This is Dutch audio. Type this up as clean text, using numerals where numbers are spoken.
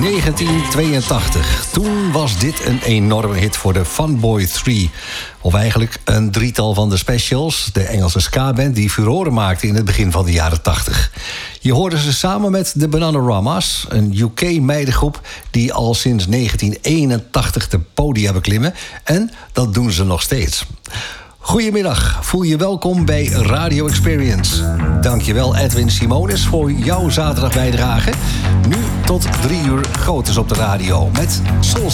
1982. Toen was dit een enorme hit voor de Funboy 3. Of eigenlijk een drietal van de Specials, de Engelse ska-band die furoren maakte in het begin van de jaren 80. Je hoorde ze samen met de Bananaramas, een UK-meidengroep die al sinds 1981 de podia beklimmen. En dat doen ze nog steeds. Goedemiddag, voel je welkom bij Radio Experience. Dankjewel Edwin Simonis voor jouw zaterdagbijdrage. Nu tot 3 uur Grootes op de radio met Soul